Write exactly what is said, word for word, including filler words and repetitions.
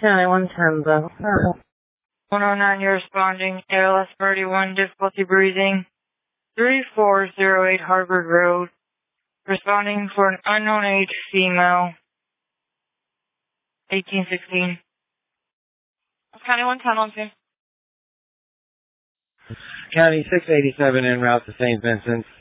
County one ten, though. one oh nine, you're responding. A L S thirty-one, difficulty breathing. three four zero eight Harvard Road. Responding for an unknown age female. eighteen sixteen. County one ten on two. County six eighty-seven en route to Saint Vincent.